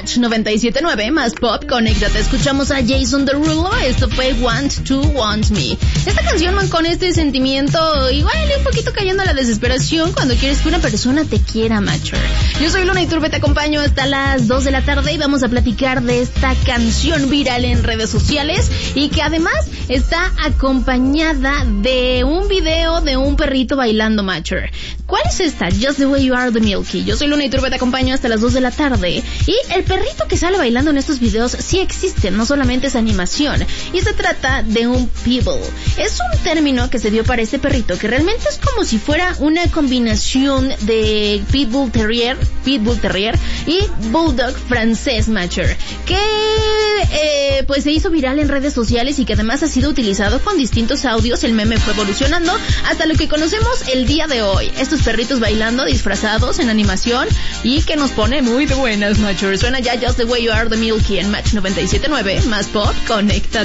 Match 97.9 más pop, conéctate. Escuchamos a Jason Derulo. Esto fue Want to Want Me. Esta canción con este sentimiento igual un poquito cayendo a la desesperación cuando quieres que una persona te quiera, Matcher. Yo soy Luna Iturbe, te acompaño hasta las 2 de la tarde y vamos a platicar de esta canción viral en redes sociales y que además está acompañada de un video de un perrito bailando, Matcher. ¿Cuál es esta? Just the Way You Are de Milky. Yo soy Luna Iturbe, te acompaño hasta las 2 de la tarde. Y el perrito que sale bailando en estos videos sí existe, no solamente es animación. Y se trata de un pitbull. Es un término que se dio para este perrito que realmente es como si fuera una combinación de pitbull terrier y bulldog francés, Matcher, que pues se hizo viral en redes sociales y que además ha sido utilizado con distintos audios. El meme fue evolucionando hasta lo que conocemos el día de hoy. Estos perritos bailando disfrazados en animación y que nos pone muy de buenas, Matcher. Suena ya Just the Way You Are de Milky en Match 97.9 más pop, conecta.